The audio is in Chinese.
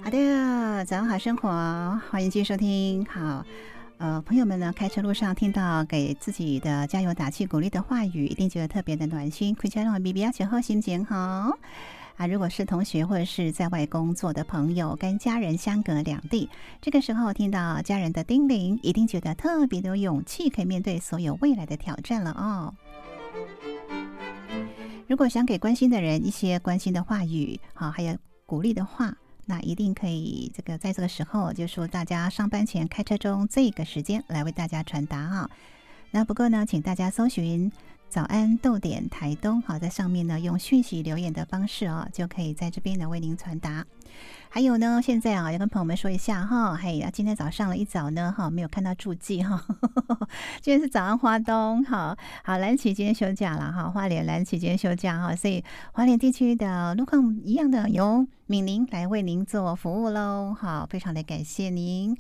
好的，早上好生活，欢迎继续收听。好，朋友们呢，开车路上听到给自己的加油打气、鼓励的话语，一定觉得特别的暖心。开车让 B B 前后心情好啊！如果是同学或者是在外工作的朋友，跟家人相隔两地，这个时候听到家人的叮咛，一定觉得特别的有勇气，可以面对所有未来的挑战了哦。如果想给关心的人一些关心的话语，好，还有鼓励的话，那一定可以在这个时候，就说大家上班前开车中这个时间来为大家传达哈。那不过呢，请大家搜寻早安逗点台东，好，在上面呢用讯息留言的方式哦，就可以在这边呢为您传达。还有呢，现在啊要跟朋友们说一下哈，嘿，今天早上了一早呢哈，没有看到注记哈，今天是早上花东，好蓝旗今天休假了哈，花莲蓝旗今天休假哈，所以花莲地区的路况一样的由敏玲来为您做服务喽，好，非常的感谢您。